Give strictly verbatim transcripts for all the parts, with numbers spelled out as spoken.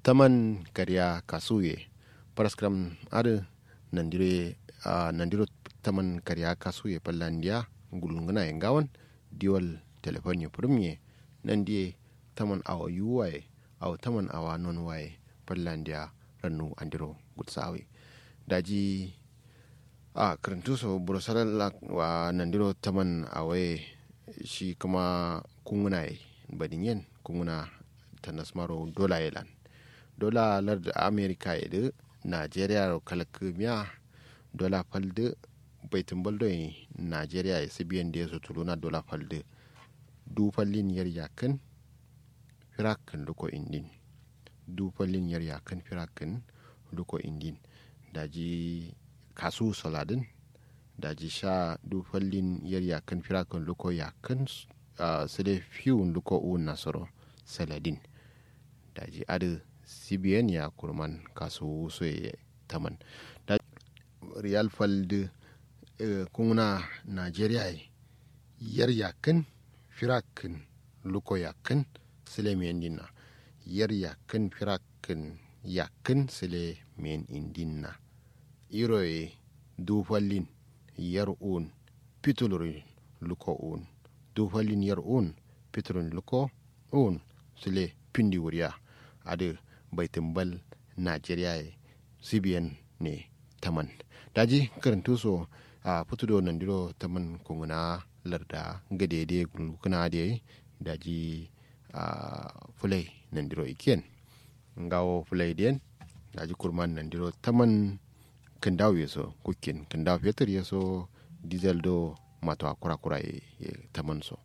taman karya kasuye paraskram ada nandire uh, nandiro taman karya kasuye pallandia gulungana engawan diwal telefonye premier nandie taman awa yuwaye aw taman awa non waye pallandia rannu andiro gutsawi daji a karantu so burosala wa nandiro taman awaye shi kuma kungunai badinyen kunguna tanasmaro dola yelan dola larda amerika yede nigeria ro kalakmiya dola falde baitin baldo nigeria ya sibiyan da yaso tuluna dola falde du fallin yar yakan firakan luko indin du fallin yar yakan firakan luko indin daji kasu saladin daji sha du fallin yar yakan firakan luko yakan uh, sede fiun luko un nasoro saladin daji adu C B N ya kurman kasu so taman da real falde uh, kuna Nigeria yar yakan firakan luko yakan sile men dinna yar yakan firakan yakan sile men indinna iroye du fallin yar un pitulurin luko un du fallin yar un pitulun luko un sile pindi wuriya ade baitin bal Nigeria C B N ne taman daji karantu so a fitudo nan diro taman kunguna larda gadede kuna de daji a fulai nan diro iken ngawo fulai den daji kurman nan diro taman kandaw yeso kukin kandaw fetur yeso diesel do mato akura kura e taman so.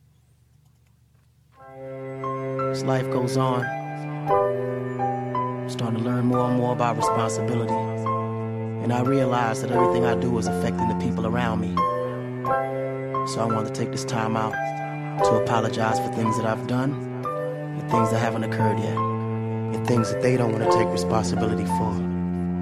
As life goes on, I'm starting to learn more and more about responsibility. And I realize that everything I do is affecting the people around me. So I want to take this time out to apologize for things that I've done and things that haven't occurred yet, and things that they don't want to take responsibility for.